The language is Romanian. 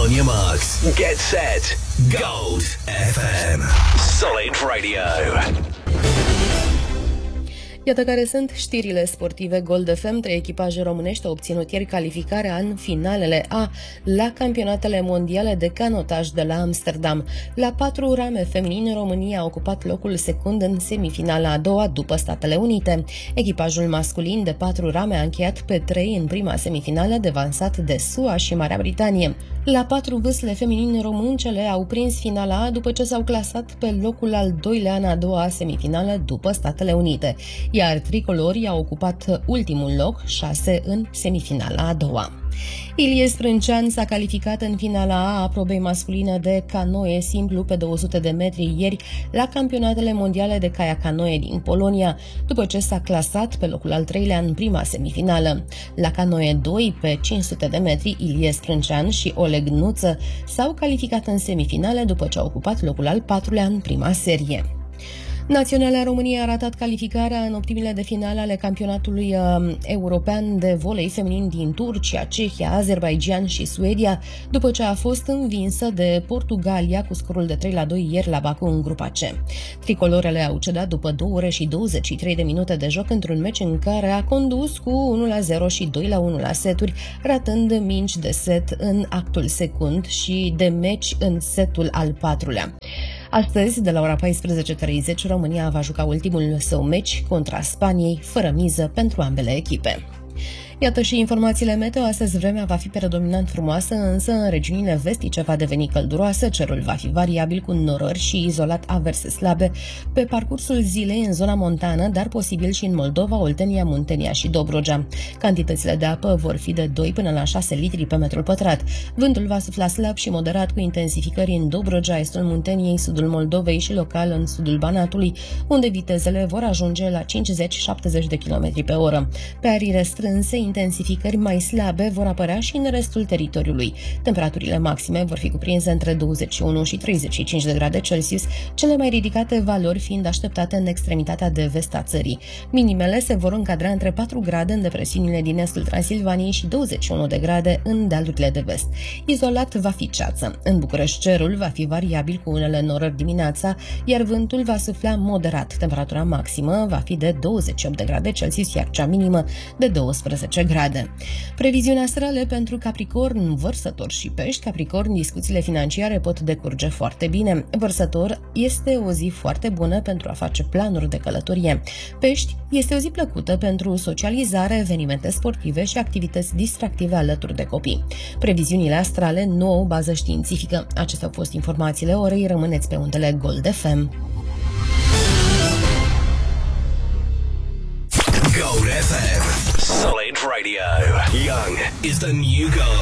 On your marks. Get set. Gold FM. Solid Radio. Iată care sunt știrile sportive Gold FM. 3 echipaje românești au obținut ieri calificarea în finalele A la campionatele mondiale de canotaj de la Amsterdam. La 4 rame feminine, România a ocupat locul secund în semifinala a doua după Statele Unite. Echipajul masculin de 4 rame a încheiat pe 3 în prima semifinală, devansat de SUA și Marea Britanie. La 4 vâsle feminine, româncele au prins finala A după ce s-au clasat pe locul al doilea în a doua semifinală după Statele Unite, iar tricolorii au ocupat ultimul loc, 6 în semifinala a doua. Ilie Sprâncean s-a calificat în finala A probei masculine de canoe simplu pe 200 de metri ieri la campionatele mondiale de caiac-canoe din Polonia, după ce s-a clasat pe locul al treilea în prima semifinală. La canoe 2 pe 500 de metri, Ilie Sprâncean și Oleg Nuță s-au calificat în semifinale după ce au ocupat locul al patrulea în prima serie. Naționala României a ratat calificarea în optimile de finale ale campionatului european de volei feminin din Turcia, Cehia, Azerbaidjan și Suedia, după ce a fost învinsă de Portugalia cu scorul de 3-2 ieri la Baku în grupa C. Tricolorele au cedat după 2 ore și 23 de minute de joc într-un meci în care a condus cu 1-0 și 2-1 la seturi, ratând mingi de set în actul secund și de meci în setul al patrulea. Astăzi, de la ora 14:30, România va juca ultimul său meci contra Spaniei, fără miză pentru ambele echipe. Iată și informațiile meteo. Astăzi vremea va fi predominant frumoasă, însă în regiunile vestice va deveni călduroasă, cerul va fi variabil cu norări și izolat averse slabe pe parcursul zilei în zona montană, dar posibil și în Moldova, Oltenia, Muntenia și Dobrogea. Cantitățile de apă vor fi de 2 până la 6 litri pe metrul pătrat. Vântul va sufla slab și moderat cu intensificări în Dobrogea, estul Munteniei, sudul Moldovei și local în sudul Banatului, unde vitezele vor ajunge la 50-70 de km pe oră. Pe arii restrânse, intensificări mai slabe vor apărea și în restul teritoriului. Temperaturile maxime vor fi cuprinse între 21 și 35 de grade Celsius, cele mai ridicate valori fiind așteptate în extremitatea de vest a țării. Minimele se vor încadra între 4 grade în depresiunile din estul Transilvaniei și 21 de grade în dealurile de vest. Izolat va fi ceață. În București cerul va fi variabil cu unele norări dimineața, iar vântul va sufla moderat. Temperatura maximă va fi de 28 de grade Celsius, iar cea minimă de 12 grade. Previziuni astrale pentru Capricorn, Vărsător și Pești. Capricorn, discuțiile financiare pot decurge foarte bine. Vărsător, este o zi foarte bună pentru a face planuri de călătorie. Pești, este o zi plăcută pentru socializare, evenimente sportive și activități distractive alături de copii. Previziunile astrale nu au bază științifică. Acestea au fost informațiile orei. Rămâneți pe undele Gold FM. Gold FM. Solid Radio. Young is the new gold.